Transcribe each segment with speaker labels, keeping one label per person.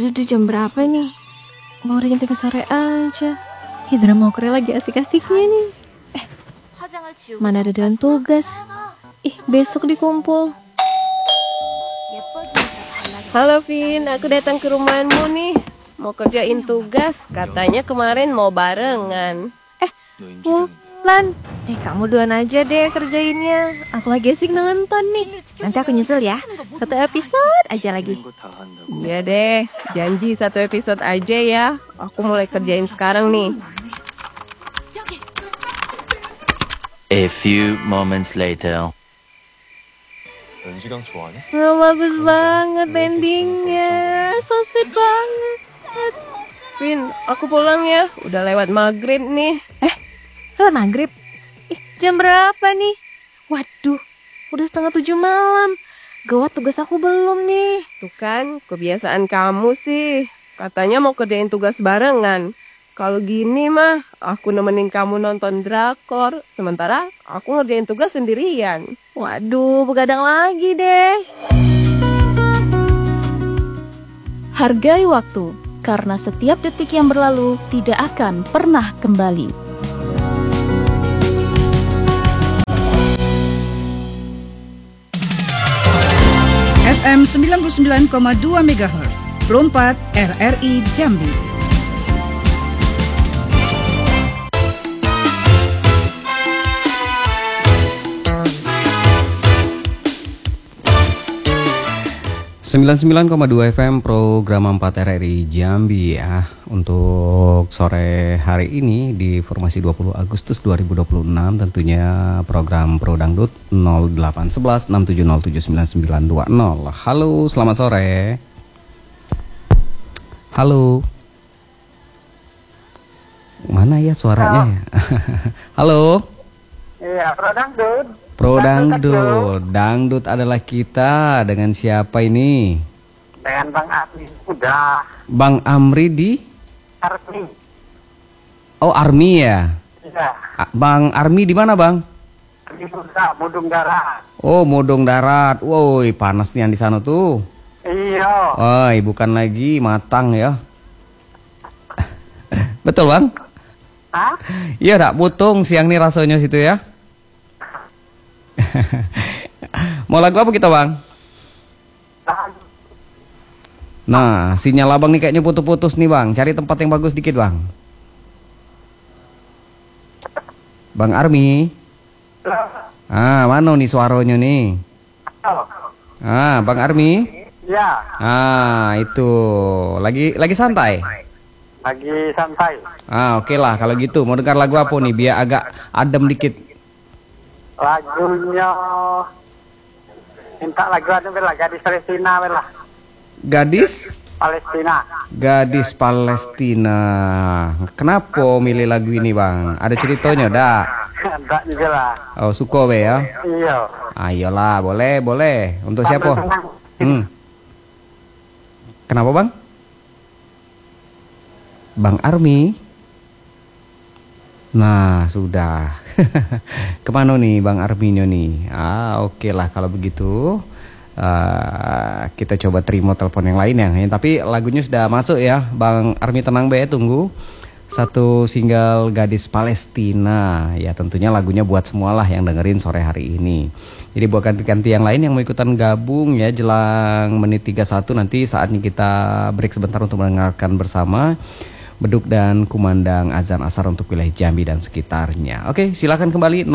Speaker 1: Udah jam berapa nih? Mau udah jam 3 sore aja. Ih, drama Korea lagi asik-asiknya nih. Mana ada dalam tugas. Ih, besok dikumpul. Halo Vin, aku datang ke rumahmu nih. Mau kerjain tugas, katanya kemarin mau barengan. Wulan, kamu duluan aja deh kerjainnya. Aku lagi asik nonton nih. Nanti aku nyusul ya. 1 episode aja lagi. Iya deh, janji 1 episode aja ya. Aku mulai kerjain sekarang nih.
Speaker 2: A few moments later.
Speaker 1: Bagus banget endingnya. So sweet banget. Vin, aku pulang ya. Udah lewat maghrib nih. Lewat maghrib? Jam berapa nih? Waduh, udah 6:30 malam. Gawat, tugas aku belum nih. Tuh kan, kebiasaan kamu sih. Katanya mau kerjain tugas barengan. Kalau gini mah, aku nemenin kamu nonton drakor. Sementara aku ngerjain tugas sendirian. Waduh, begadang lagi deh.
Speaker 3: Hargai waktu, karena setiap detik yang berlalu tidak akan pernah kembali.
Speaker 4: FM 99,2 MHz, Pro 4 RRI Jambi.
Speaker 5: Sembilan 99,2 FM program 4 RRI Jambi ya. Untuk sore hari ini di formasi 20 Agustus 2026 tentunya program Pro Dangdut 081167079920. Halo, selamat sore. Halo. Mana ya suaranya ya? Halo.
Speaker 6: Iya, Pro Dangdut.
Speaker 5: Pro Dangdut. Dangdut adalah kita. Dengan siapa ini?
Speaker 6: Dengan Bang Armi. Udah.
Speaker 5: Bang Amri di?
Speaker 6: Armi.
Speaker 5: Oh, Armi ya?
Speaker 6: Iya.
Speaker 5: Bang Armi di mana, Bang?
Speaker 6: Di Mudung Darat.
Speaker 5: Oh, Mudung Darat. Woi, panas nih yang di sana tuh.
Speaker 6: Iya.
Speaker 5: Woi, bukan lagi matang ya. Betul, Bang?
Speaker 6: Hah?
Speaker 5: Iya, dak putung siang nih rasanya situ ya. Mau lagu apa kita, Bang? Nah, sinyal abang nih kayaknya putus-putus nih, Bang. Cari tempat yang bagus dikit, Bang. Bang Armi. Mana nih suaranya nih? Bang Armi.
Speaker 6: Ya.
Speaker 5: Itu. Lagi santai?
Speaker 6: Lagi santai.
Speaker 5: Oke lah kalau gitu. Mau dengar lagu apa nih biar agak adem dikit?
Speaker 6: Lagunya minta lagu anu bela Gadis Palestina bela.
Speaker 5: Gadis
Speaker 6: Palestina.
Speaker 5: Gadis Palestina. Kenapa milih lagu ini, Bang? Ada ceritanya dak?
Speaker 6: Enggak juga lah.
Speaker 5: Oh, suka be ya?
Speaker 6: Iya.
Speaker 5: Ayolah, boleh. Untuk siapa? Kenapa, Bang? Bang Armi. Nah, sudah. Kemana nih Bang Arminyo nih? Oke lah kalau begitu. Kita coba terima telepon yang lain ya. Tapi lagunya sudah masuk ya. Bang Armi tenang be, tunggu. Satu single Gadis Palestina. Ya tentunya lagunya buat semualah yang dengerin sore hari ini. Jadi buat ganti-ganti yang lain yang mau ikutan gabung ya jelang menit 31 nanti saatnya kita break sebentar untuk mendengarkan bersama beduk dan kumandang azan asar untuk wilayah Jambi dan sekitarnya. Oke, silakan kembali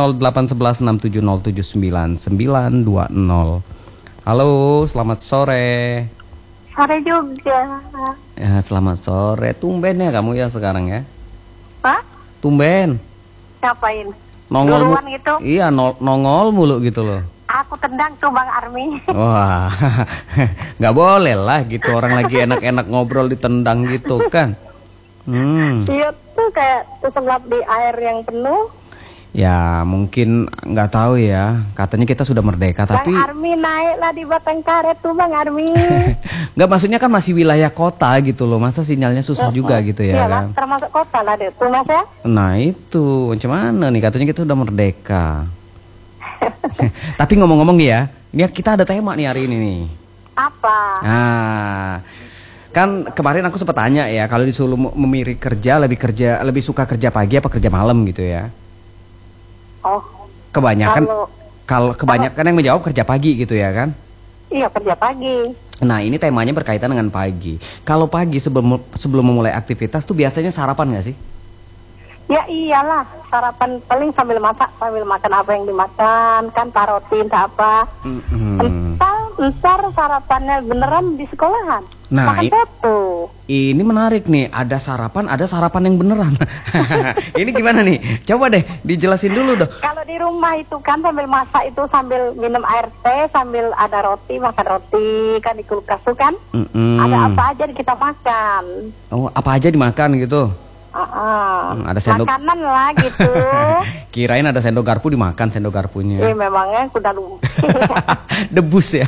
Speaker 5: 081167079920. Halo, selamat sore.
Speaker 7: Sore juga.
Speaker 5: Ya, selamat sore. Tumben ya kamu ya sekarang ya?
Speaker 7: Pak?
Speaker 5: Tumben.
Speaker 7: Ngapain?
Speaker 5: Nongol
Speaker 7: Duluan gitu?
Speaker 5: Iya, nongol mulu gitu loh.
Speaker 7: Aku tendang tuh Bang Armi.
Speaker 5: Wah, nggak boleh lah gitu orang lagi enak-enak ngobrol ditendang gitu kan.
Speaker 7: Iya tuh kayak terselap di air yang penuh.
Speaker 5: Ya mungkin nggak tahu ya. Katanya kita sudah merdeka tapi
Speaker 7: Bang Armi naiklah di batang karet tuh Bang Armi.
Speaker 5: Nggak, maksudnya kan masih wilayah kota gitu loh. Masa sinyalnya susah juga gitu ya
Speaker 7: Iyalah,
Speaker 5: kan?
Speaker 7: termasuk kota lah deh tuh Mas ya.
Speaker 5: Nah itu macam mana nih, katanya kita udah merdeka. Tapi ngomong-ngomong nih ya, ini kita ada tema nih hari ini nih.
Speaker 7: Apa?
Speaker 5: Nah, Kan kemarin aku sempat tanya ya, kalau disuruh memilih lebih suka kerja pagi apa kerja malam gitu ya.
Speaker 7: Oh,
Speaker 5: Kebanyakan
Speaker 7: kalau
Speaker 5: kebanyakan yang menjawab kerja pagi gitu ya kan.
Speaker 7: iya kerja pagi.
Speaker 5: Nah, ini temanya berkaitan dengan pagi. Kalau pagi sebelum memulai aktivitas tuh biasanya sarapan nggak sih?
Speaker 7: Ya iyalah, sarapan paling sambil masak, sambil makan apa yang dimakan, kan parotin apa. Entar sarapannya beneran di sekolahan.
Speaker 5: Nah,
Speaker 7: makan soto.
Speaker 5: Ini menarik nih, ada sarapan yang beneran. Ini gimana nih? Coba deh dijelasin dulu dong.
Speaker 7: Kalau di rumah itu kan sambil masak itu sambil minum air teh, sambil ada roti, makan roti, kan di kulkas tuh kan. Ada apa aja kita makan.
Speaker 5: Oh, apa aja dimakan gitu? Ada sendok.
Speaker 7: Makanan lah gitu.
Speaker 5: Kirain ada sendok garpu dimakan sendok garpunya.
Speaker 7: Memangnya kuda lumpur.
Speaker 5: Debus ya.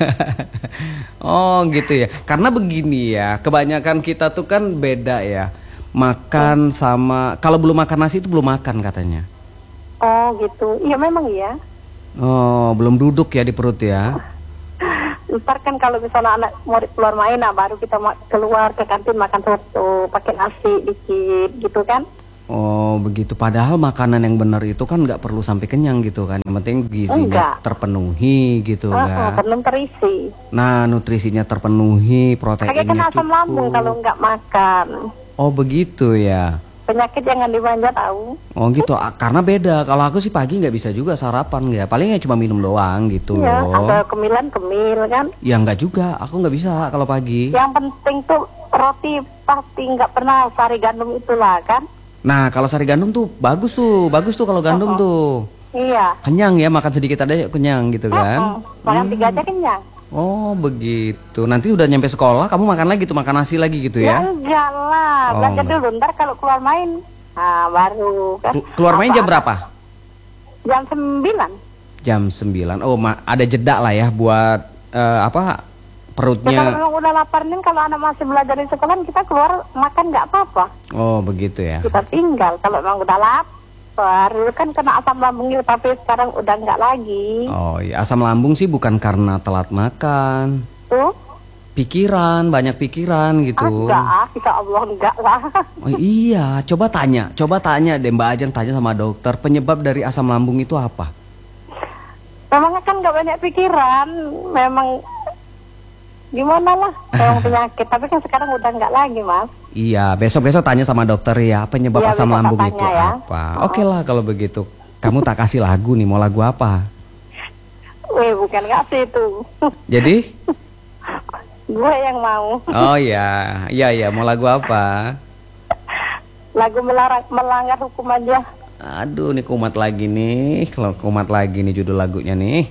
Speaker 5: Oh gitu ya. Karena begini ya, kebanyakan kita tuh kan beda ya. Makan sama kalau belum makan nasi itu belum makan katanya.
Speaker 7: Oh gitu. Iya memang iya.
Speaker 5: Oh, belum duduk ya di perut ya.
Speaker 7: Ntar kan kalau misalnya anak mau keluar main, nah baru kita keluar ke kantin makan soto, pakai nasi dikit gitu kan.
Speaker 5: Oh begitu, padahal makanan yang benar itu kan nggak perlu sampai kenyang gitu kan. Yang penting gizinya terpenuhi gitu kan.
Speaker 7: Belum terisi.
Speaker 5: Nah, nutrisinya terpenuhi, proteinnya
Speaker 7: Kayak kena asam lambung
Speaker 5: cukup.
Speaker 7: kalau nggak makan.
Speaker 5: Oh begitu ya.
Speaker 7: Penyakit jangan dimanja tahu.
Speaker 5: Oh gitu, karena beda. Kalau aku sih pagi nggak bisa juga sarapan ya. Palingnya cuma minum doang gitu
Speaker 7: Iya,
Speaker 5: loh.
Speaker 7: ada kemil kan.
Speaker 5: Ya nggak juga, aku nggak bisa kalau pagi.
Speaker 7: Yang penting tuh roti pasti nggak pernah sari gandum itulah kan.
Speaker 5: Nah kalau sari gandum tuh bagus tuh kalau gandum tuh.
Speaker 7: Iya.
Speaker 5: Kenyang ya, makan sedikit aja kenyang gitu kan.
Speaker 7: Makan 3 aja kenyang.
Speaker 5: Oh begitu. Nanti udah nyampe sekolah kamu makan lagi tuh, makan nasi lagi gitu
Speaker 7: Ya
Speaker 5: ya?
Speaker 7: enggak lah, belanja dulu ntar kalau keluar main. Nah baru kan.
Speaker 5: Keluar main jam berapa?
Speaker 7: Jam 9.
Speaker 5: Jam 9. Oh ada jeda lah ya buat
Speaker 7: Ya,
Speaker 5: perutnya.
Speaker 7: kalau memang udah lapar nih, kalau anak masih belajar di sekolah kita keluar makan nggak apa-apa.
Speaker 5: Oh begitu ya.
Speaker 7: Kita tinggal. Kalau memang udah lapar, kan kena asam lambungnya, tapi sekarang udah nggak lagi.
Speaker 5: Oh iya, asam lambung sih bukan karena telat makan.
Speaker 7: Tuh.
Speaker 5: Pikiran, banyak pikiran gitu.
Speaker 7: Enggak, insya Allah enggak lah.
Speaker 5: Oh iya, coba tanya deh Mbak Ajeng, tanya sama dokter penyebab dari asam lambung itu apa?
Speaker 7: Memang kan nggak banyak pikiran, memang gimana lah, memang penyakit. Tapi kan sekarang udah nggak lagi mas.
Speaker 5: Iya, besok tanya sama dokter ya penyebab
Speaker 7: Iya,
Speaker 5: asam
Speaker 7: besok
Speaker 5: lambung
Speaker 7: tanya
Speaker 5: itu
Speaker 7: ya.
Speaker 5: apa. Oke lah kalau begitu. Kamu tak kasih lagu nih, mau lagu apa?
Speaker 7: Bukan ngasih itu.
Speaker 5: Jadi?
Speaker 7: Gue yang mau.
Speaker 5: Oh iya, mau lagu apa?
Speaker 7: Lagu melanggar hukum aja.
Speaker 5: Aduh, nih kumat lagi nih. Kalau kumat lagi nih judul lagunya nih.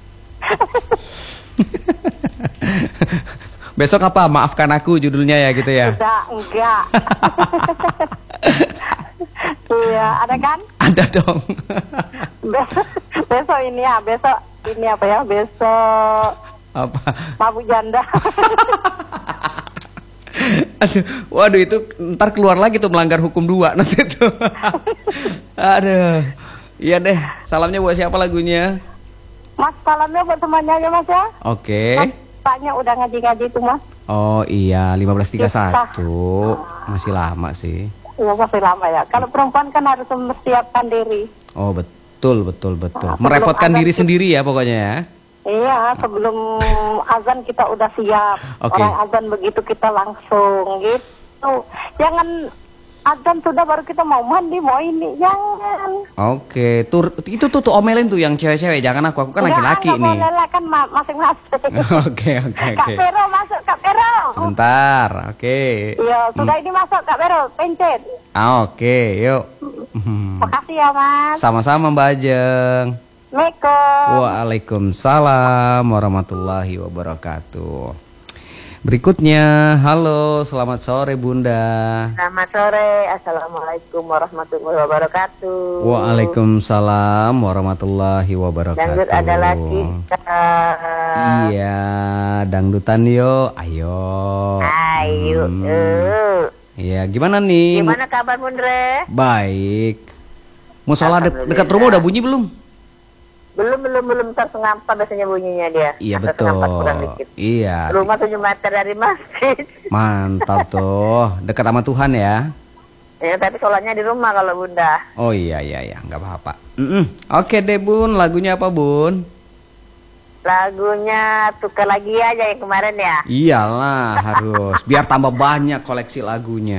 Speaker 5: Besok apa? Maafkan aku judulnya ya gitu ya.
Speaker 7: Enggak. Iya, ada kan?
Speaker 5: Ada dong.
Speaker 7: Besok ini apa ya? Besok
Speaker 5: Apa?
Speaker 7: mabuk janda.
Speaker 5: Aduh, waduh itu ntar keluar lagi tuh melanggar hukum 2 nanti tuh. Aduh. Iya deh, salamnya buat siapa lagunya?
Speaker 7: Mas, salamnya buat semuanya aja mas ya.
Speaker 5: Oke.
Speaker 7: Mas, paknya udah ngaji-ngaji tuh mas.
Speaker 5: Oh iya, 15.31. Masih lama sih.
Speaker 7: Iya masih lama ya. Kalau perempuan kan harus mempersiapkan diri.
Speaker 5: Oh betul. Merepotkan
Speaker 7: azan
Speaker 5: diri sendiri ya pokoknya ya.
Speaker 7: Iya, sebelum azan kita udah siap.
Speaker 5: Oke.
Speaker 7: Orang azan begitu kita langsung gitu. Jangan azan sudah baru kita mau mandi, mau ini, jangan.
Speaker 5: Oke, itu tuh omelin tuh yang cewek-cewek, jangan aku kan laki-laki nih.
Speaker 7: Enggak boleh kan masing-masing.
Speaker 5: Oke.
Speaker 7: Kak Pero masuk, Kak Pero.
Speaker 5: Sebentar, oke.
Speaker 7: Iya, sudah ini masuk Kak Pero, pencet.
Speaker 5: Oke, yuk.
Speaker 7: Makasih ya Mas.
Speaker 5: Sama-sama Mbak Ajeng.
Speaker 7: Assalamualaikum.
Speaker 5: Waalaikumsalam warahmatullahi wabarakatuh. Berikutnya, halo, selamat sore Bunda.
Speaker 7: Selamat sore, Assalamualaikum warahmatullahi wabarakatuh.
Speaker 5: Waalaikumsalam warahmatullahi wabarakatuh.
Speaker 7: Dangdut ada lagi.
Speaker 5: Iya, dangdutan yo, ayo.
Speaker 7: Ayo.
Speaker 5: Iya, gimana nih?
Speaker 7: Gimana kabar Bundre?
Speaker 5: Baik. Musola dekat rumah udah bunyi belum?
Speaker 7: Belum tersengat biasanya bunyinya dia.
Speaker 5: Iya
Speaker 7: Atau
Speaker 5: betul.
Speaker 7: sengapat kurang dikit.
Speaker 5: Iya.
Speaker 7: Rumah 7 meter dari masjid.
Speaker 5: Mantap tuh. Dekat sama Tuhan ya.
Speaker 7: Ya, tapi sholatnya di rumah kalau Bunda.
Speaker 5: Oh iya, nggak apa-apa. Oke deh Bun, lagunya apa Bun?
Speaker 7: Lagunya tukar lagi aja yang kemarin ya.
Speaker 5: Iyalah harus, biar tambah banyak koleksi lagunya.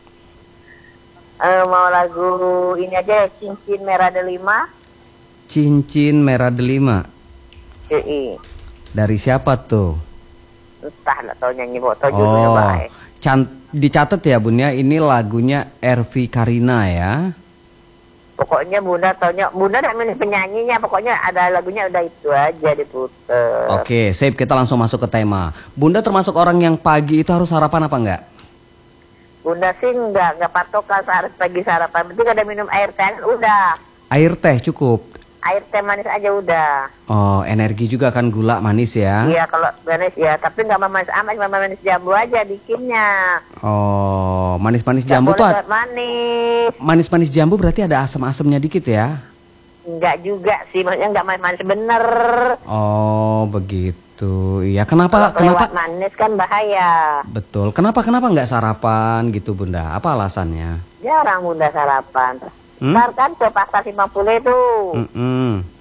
Speaker 7: Mau lagu ini aja, Cincin Merah Delima.
Speaker 5: Cincin Merah Delima.
Speaker 7: Iya.
Speaker 5: Dari siapa tuh?
Speaker 7: Entah lah tau nyanyi tau judulnya baik.
Speaker 5: Dicatat ya Bun ya, ini lagunya Ervi Karina ya.
Speaker 7: Pokoknya Bunda taunya, Bunda tidak milih penyanyinya, pokoknya ada lagunya udah itu aja diputer.
Speaker 5: Oke, sip, kita langsung masuk ke tema. Bunda termasuk orang yang pagi itu harus sarapan apa enggak?
Speaker 7: Bunda sih nggak patokan harus pagi sarapan, penting ada minum air teh udah.
Speaker 5: Air teh cukup.
Speaker 7: Air teh manis aja udah.
Speaker 5: Oh, energi juga kan gula manis ya?
Speaker 7: Iya kalau manis ya, tapi nggak manis amat, cuma manis jambu aja bikinnya.
Speaker 5: Oh, manis-manis
Speaker 7: Nggak
Speaker 5: jambu
Speaker 7: boleh
Speaker 5: tuh.
Speaker 7: manis.
Speaker 5: Manis-manis jambu berarti ada asam-asamnya dikit ya?
Speaker 7: Enggak juga sih, maksudnya nggak manis bener.
Speaker 5: Oh, begitu. Iya, kenapa?
Speaker 7: Kalau lewat manis kan bahaya.
Speaker 5: Betul. Kenapa nggak sarapan gitu Bunda? Apa alasannya?
Speaker 7: Jarang Bunda sarapan. Ntar kan ke pasar 50 itu.